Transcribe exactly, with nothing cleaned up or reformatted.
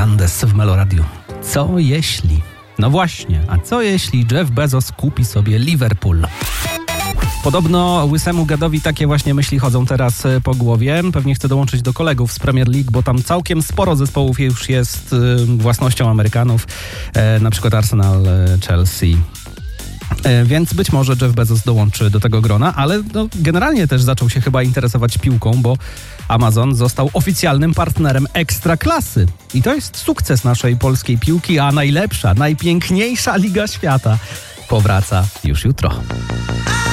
Hernandez w Meloradiu. Co jeśli? No właśnie, a co jeśli Jeff Bezos kupi sobie Liverpool? Podobno łysemu gadowi takie właśnie myśli chodzą teraz po głowie. Pewnie chce dołączyć do kolegów z Premier League, bo tam całkiem sporo zespołów już jest y, własnością Amerykanów. E, na przykład Arsenal, e, Chelsea. E, więc być może Jeff Bezos dołączy do tego grona, ale no, generalnie też zaczął się chyba interesować piłką, bo Amazon został oficjalnym partnerem Ekstraklasy. I to jest sukces naszej polskiej piłki, a najlepsza, najpiękniejsza liga świata powraca już jutro.